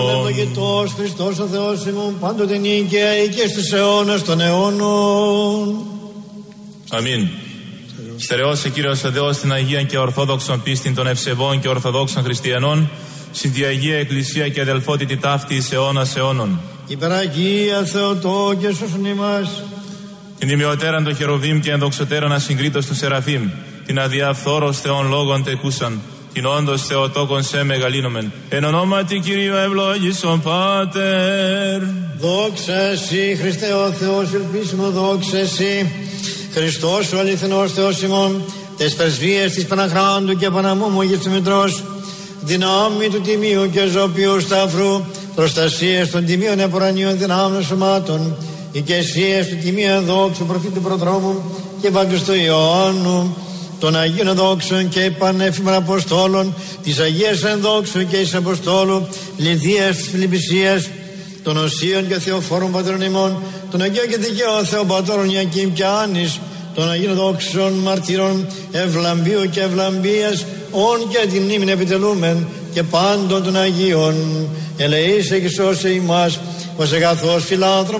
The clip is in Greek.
Ευλογητός Χριστός ο Θεός ημών πάντοτε νίκαια και στους αιώνας των αιώνων. Αμήν. Στερεώσε Κύριος ο Θεός την Αγία και Ορθόδοξον πίστην των ευσεβών και Ορθοδόξων Χριστιανών, συν τη Αγία Εκκλησία και αδελφότητη ταύτη εις αιώνας αιώνων. Υπεραγία Θεοτό και σώσον ημάς. Την ημιωτέραν των χεροβίμ και ενδοξωτέραν ασυγκρίτως του Σεραφείμ, την αδιαφθόρος Θεών λόγων τεκούσαν, την όντως Θεοτόκον σε μεγαλύνομεν. Εν ονόματι Κυρίου ευλόγησον Πάτερ. Δόξα Εσύ Χριστέ ο Θεός ελπίσιμο, δόξα Εσύ Χριστός ο αληθινός Θεός ημών, τες πρεσβείες της Παναχράντου και Παναμόμογης του Μητρός, δυνάμει του Τιμίου και Ζωπιού Σταυρού, προστασίες των Τιμίων Επουρανίων δυνάμεων σωμάτων, οικεσίες του Τιμίου Δόξου Προφήτου Προδρόμου και Ευαγγελιστού Ιωάννου, των Αγίων Δόξων και Πανέφημων Αποστόλων, της Αγίας Ενδόξου και εις Αποστόλου, Λιδίας της Φιλιππισίας, των Οσίων και Θεοφόρων Πατρών ημών, των Αγίων και Δικαίων Θεοπατώρων Ιακήμ και Άνης, των Αγίων Δόξων Μαρτύρων Ευλαμπίου και Ευλαμπίας, όν και την μνήμην επιτελούμεν και πάντων των Αγίων. Ελεήσε και σώσε ημάς, ως αγαθός φιλάνθρωπος